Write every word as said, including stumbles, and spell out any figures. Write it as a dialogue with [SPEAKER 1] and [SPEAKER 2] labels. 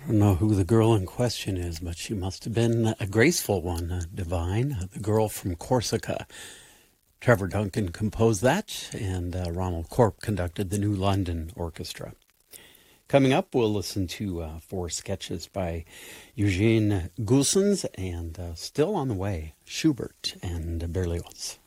[SPEAKER 1] I don't know who the girl in question is, but she must have been a graceful one, uh, divine, uh, the girl from Corsica. Trevor Duncan composed that, and uh, Ronald Corp conducted the New London Orchestra. Coming up, we'll listen to uh, four sketches by Eugene Goossens, and uh, still on the way, Schubert and Berlioz.